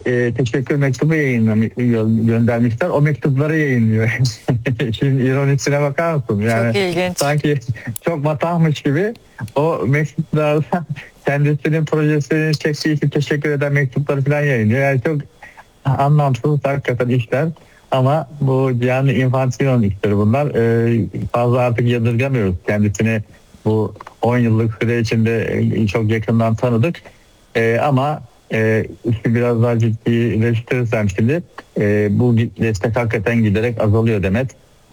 teşekkür mektubu göndermişler. O mektupları yayınlıyor. Şimdi ironisine bakar mısın? Yani çok ilginç. Sanki çok matahmış gibi o mektuplardan kendisinin projesini çektiği için teşekkür eden mektupları falan yayınlıyor. Yani çok anlamsız hakikaten işler. Ama bu Gianni Infantino'nun işleri bunlar. Fazla artık yadırgamıyoruz kendisini. Bu 10 yıllık süre içinde çok yakından tanıdık. Ama işte biraz daha ciddileştirirsem şimdi bu destek hakikaten giderek azalıyor Demet.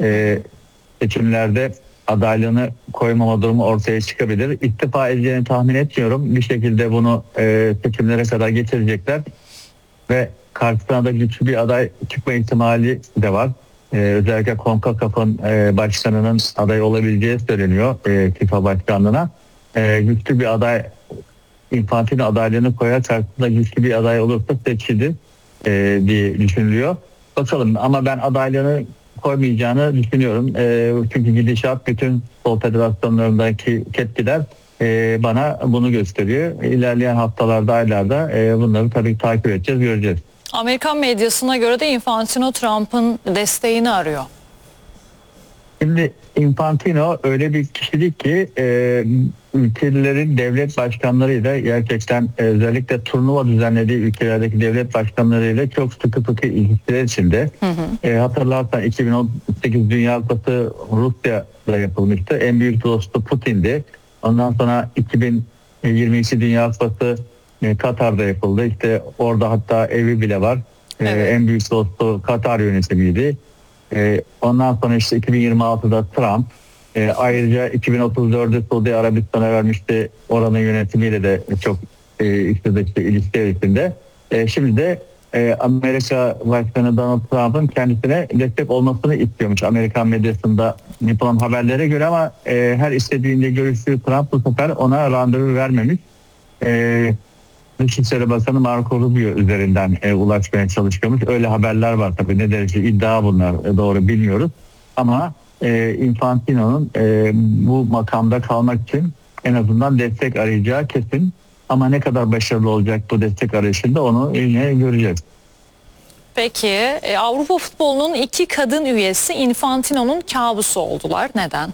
Seçimlerde adaylığını koymama durumu ortaya çıkabilir. İstifa edeceğini tahmin etmiyorum. Bir şekilde bunu seçimlere kadar getirecekler ve karşısına da güçlü bir aday çıkma ihtimali de var. Özellikle CONCACAF'ın başkanının aday olabileceği söyleniyor FIFA başkanlığına. Güçlü bir aday, Infantino adaylığını koyar, karşısında güçlü bir aday olursa seçilir diye düşünülüyor. Bakalım, ama ben adaylığını koymayacağını düşünüyorum. Çünkü gidişat bütün futbol federasyonlarındaki tepkiler bana bunu gösteriyor. İlerleyen haftalarda, aylarda bunları tabii takip edeceğiz, göreceğiz. Amerikan medyasına göre de Infantino Trump'ın desteğini arıyor. Şimdi Infantino öyle bir kişilik ki ülkelerin devlet başkanlarıyla gerçekten özellikle turnuva düzenlediği ülkelerdeki devlet başkanlarıyla çok sıkı ilişkiler içinde. Hatırlarsan 2018 Dünya Kupası Rusya'da yapılmıştı. En büyük dostu Putin'di. Ondan sonra 2022 Dünya Kupası Katar'da yapıldı. İşte orada hatta evi bile var. Evet. En büyük dostu Katar yönetimiydi. Ondan sonra işte 2026'da Trump, ayrıca 2034'de Suudi Arabistan'a vermişti, oranın yönetimiyle de çok işte ilişkiler içinde. Şimdi de Amerika Başkanı Donald Trump'ın kendisine destek olmasını istiyormuş Amerikan medyasında yapılan haberlere göre, ama her istediğinde görüştüğü Trump bu sefer ona randevu vermemiş. Dışişleri Bakanı Marco Rubio üzerinden ulaşmaya çalışıyormuş. Öyle haberler var tabii. Ne derece iddia bunlar doğru bilmiyoruz. Ama Infantino'nun bu makamda kalmak için en azından destek arayacağı kesin. Ama ne kadar başarılı olacak bu destek arayışında onu yine göreceğiz. Peki Avrupa futbolunun 2 kadın üyesi Infantino'nun kabusu oldular. Neden?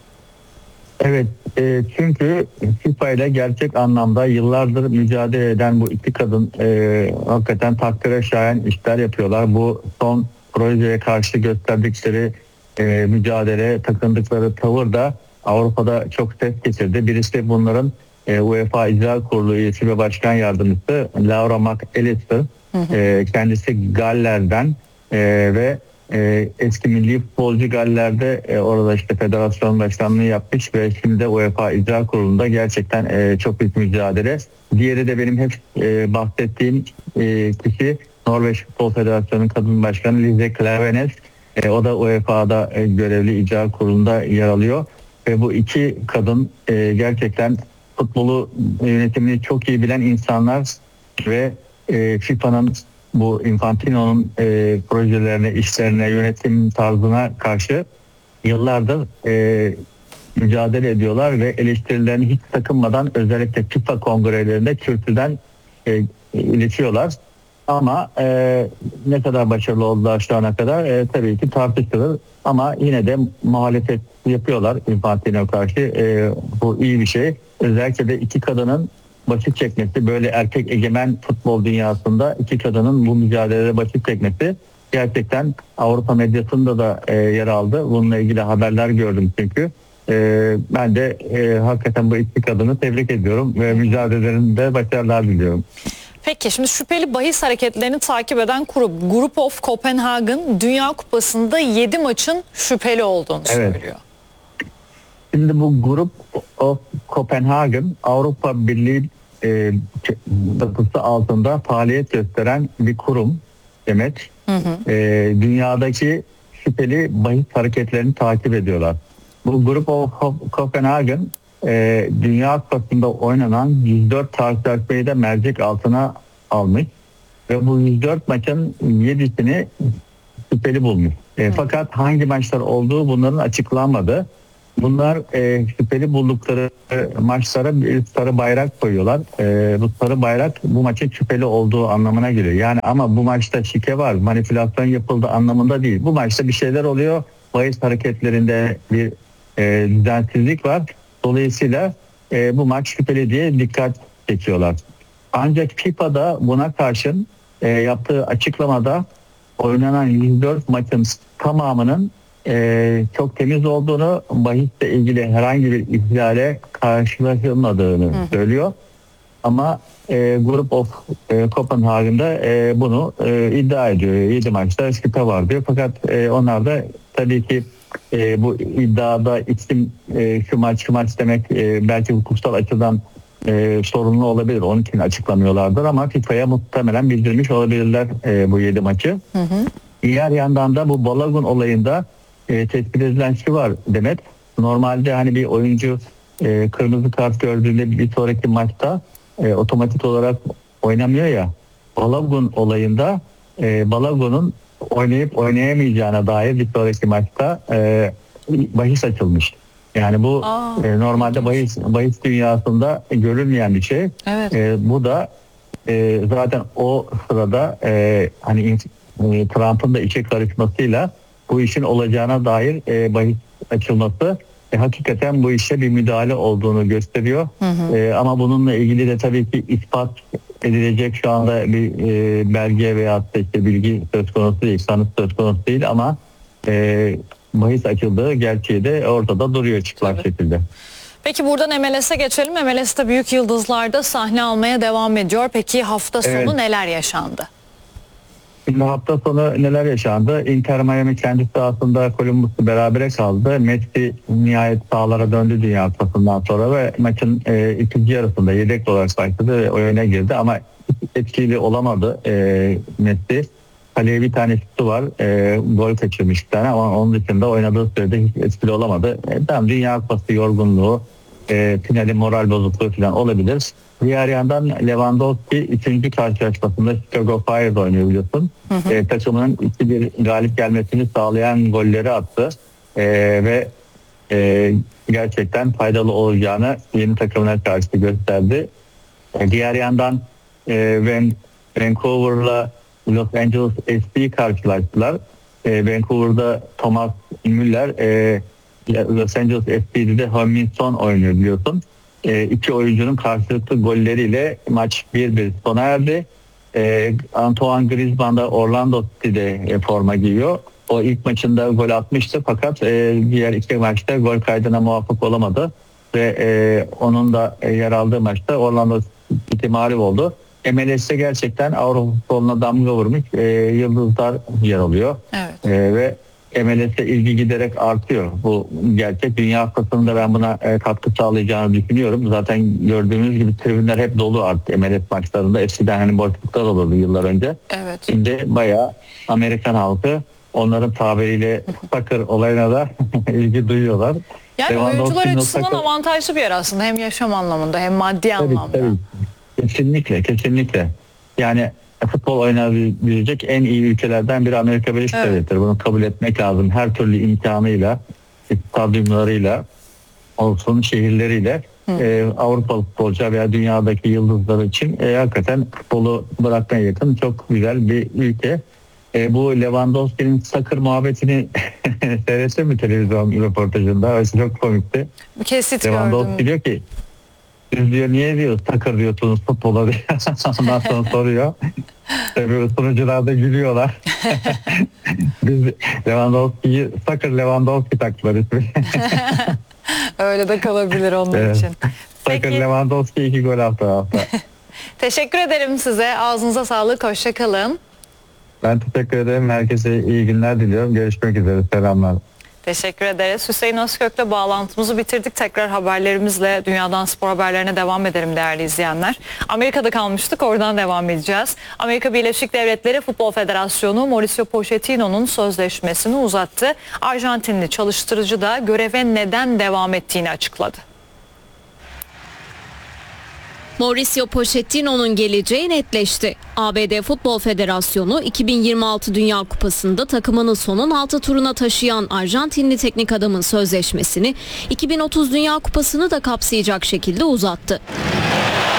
Evet, çünkü FIFA ile gerçek anlamda yıllardır mücadele eden bu 2 kadın hakikaten takdire şayan işler yapıyorlar. Bu son projeye karşı gösterdikleri mücadele, takındıkları tavır da Avrupa'da çok ses getirdi. Birisi bunların UEFA İcra Kurulu üyesi ve başkan yardımcısı Laura McAllister. Kendisi Galler'den ve eski milli futbolcu Galler'de orada işte federasyon başkanlığı yapmış ve şimdi de UEFA İcra Kurulu'nda gerçekten çok büyük mücadele. Diğeri de benim hep bahsettiğim kişi Norveç Futbol Federasyonu'nun kadın başkanı Lise Klaveness. O da UEFA'da görevli İcra Kurulu'nda yer alıyor. Ve bu 2 kadın gerçekten futbolu yönetimini çok iyi bilen insanlar ve FIFA'nın bu Infantino'nun projelerine, işlerine, yönetim tarzına karşı yıllardır mücadele ediyorlar ve eleştirilerini hiç sakınmadan özellikle FIFA kongrelerinde kürsüden iletiyorlar. Ama ne kadar başarılı oldular şu ana kadar tabii ki tartışılır. Ama yine de muhalefet yapıyorlar Infantino karşı. Bu iyi bir şey. Özellikle de 2 kadının başı çekmesi, böyle erkek egemen futbol dünyasında 2 kadının bu mücadelede başı çekmesi gerçekten Avrupa medyasında da yer aldı. Bununla ilgili haberler gördüm çünkü. Ben de hakikaten bu 2 kadını tebrik ediyorum ve mücadelelerinde başarılar diliyorum. Peki şimdi şüpheli bahis hareketlerini takip eden Group of Copenhagen Dünya Kupası'nda 7 maçın şüpheli olduğunu söylüyor. Şimdi bu Group of Copenhagen Avrupa Birliği çatısı altında faaliyet gösteren bir kurum demek. Dünyadaki şüpheli bahis hareketlerini takip ediyorlar. Bu Group of Copenhagen Dünya Kupası'nda oynanan 104 karşılaşmayı da mercek altına almış ve bu 104 maçın 7'sini şüpheli bulmuş. Fakat hangi maçlar olduğu bunların açıklanmadı. Bunlar şüpheli buldukları maçlara bir sarı bayrak koyuyorlar. Bu sarı bayrak bu maçın şüpheli olduğu anlamına geliyor. Yani ama bu maçta şike var, manipülasyon yapıldı anlamında değil. Bu maçta bir şeyler oluyor. Bahis hareketlerinde bir düzensizlik var. Dolayısıyla bu maç şüpheli diye dikkat çekiyorlar. Ancak FIFA'da buna karşın yaptığı açıklamada oynanan 104 maçın tamamının çok temiz olduğunu, bahisle ilgili herhangi bir ihlale karşılaşılmadığını söylüyor. Ama Group of Copenhagen'da bunu iddia ediyor. 7 maçta şüphe var diyor. Fakat onlar da tabii ki bu iddiada isim şu maç demek belki hukuksal açıdan sorunlu olabilir. Onun için açıklamıyorlardır ama FIFA'ya muhtemelen bildirmiş olabilirler bu 7 maçı. Diğer yandan da bu Balogun olayında tespit edilen şey var Demet. Normalde hani bir oyuncu kırmızı kart gördüğünde bir sonraki maçta otomatik olarak oynamıyor ya. Balogun olayında Balogun'un oynayıp oynayamayacağına dair bir sonraki maçta bahis açılmış. Yani bu normalde bahis dünyasında görülmeyen bir şey. Evet. Bu da zaten o sırada hani Trump'ın da işe karışmasıyla bu işin olacağına dair bahis açılması hakikaten bu işe bir müdahale olduğunu gösteriyor. Ama bununla ilgili de tabii ki ispat edilecek şu anda bir belge veya işte bilgi söz konusu değil, sanık söz konusu değil ama bahis açıldığı gerçeği de ortada duruyor çıplak şekilde. Peki buradan MLS'e geçelim. MLS'te büyük yıldızlarda sahne almaya devam ediyor. Peki hafta sonu neler yaşandı? Şimdi hafta sonu neler yaşandı? Inter Miami kendi sahasında Columbus'u berabere kaldı. Messi nihayet sahalara döndü Dünya Kupası'ndan sonra ve maçın ikinci yarısında yedek olarak başladı ve oyuna girdi ama etkili olamadı Messi. Kaleye bir tane şutu var. Gol kaçırmış bir tane ama onun dışında oynadığı sürede hiç etkili olamadı. Tamam, Dünya Kupası yorgunluğu, finali moral bozukluğu falan olabilir. Diğer yandan Lewandowski 3. karşılaşmasında Chicago Fire'da oynuyor biliyorsun. Takımının 2-1 galip gelmesini sağlayan golleri attı. Ve gerçekten faydalı olacağını yeni takımına karşı gösterdi. Diğer yandan Vancouver'la Los Angeles SC'yi karşılaştılar. Vancouver'da Thomas Müller, Los Angeles SC'de de Hong-Min oynuyor biliyorsun. İki oyuncunun karşılıklı golleriyle maç 1-1 sona erdi. Antoine Griezmann da Orlando City'de forma giyiyor. O ilk maçında gol atmıştı fakat diğer iki maçta gol kaydına muvaffak olamadı. Ve onun da yer aldığı maçta Orlando City mağlup oldu. MLS'te gerçekten Avrupa futboluna damga vurmuş yıldızlar yer alıyor. Evet. Ve MLS'e ilgi giderek artıyor. Bu gerçek. Dünya Kupası'nda ben buna katkı sağlayacağını düşünüyorum. Zaten gördüğünüz gibi tribünler hep dolu artık MLS maçlarında. Eskiden hani boşluklar olurdu yıllar önce. Evet. Şimdi bayağı Amerikan halkı onların tabiriyle soccer olayına da ilgi duyuyorlar. Yani oyuncular açısından avantajlı bir yer aslında. Hem yaşam anlamında hem maddi anlamda. Tabii. Kesinlikle. Yani futbol oynayabilecek en iyi ülkelerden biri Amerika Birleşik Devletleri. Bunu kabul etmek lazım. Her türlü imkanıyla, stadyumlarıyla, olsun şehirleriyle Avrupalı futbolcu veya dünyadaki yıldızlar için hakikaten futbolu bırakmaya yakın çok güzel bir ülke. Bu Lewandowski'nin soccer muhabbetini seyrettin mi televizyon röportajında? O çok komikti. Kesit Lewandowski gördüm. diyor ki siz diyor niye diyor soccer diyorsunuz futbola diye. Ondan sonra soruyor. Tabii sunucular da gülüyorlar. Biz Lewandowski'yi soccer Lewandowski taktılar ismi. Öyle de kalabilir onun Evet. için. Soccer Lewandowski 2 gol attı hafta. Teşekkür ederim size. Ağzınıza sağlık. Hoşça kalın. Ben teşekkür ederim. Herkese iyi günler diliyorum. Görüşmek üzere. Selamlar. Teşekkür ederiz. Hüseyin Özkök'le bağlantımızı bitirdik. Tekrar haberlerimizle dünyadan spor haberlerine devam edelim değerli izleyenler. Amerika'da kalmıştık. Oradan devam edeceğiz. Amerika Birleşik Devletleri Futbol Federasyonu Mauricio Pochettino'nun sözleşmesini uzattı. Arjantinli çalıştırıcı da göreve neden devam ettiğini açıkladı. Mauricio Pochettino'nun geleceği netleşti. ABD Futbol Federasyonu 2026 Dünya Kupası'nda takımını son 16 turuna taşıyan Arjantinli teknik adamın sözleşmesini 2030 Dünya Kupası'nı da kapsayacak şekilde uzattı.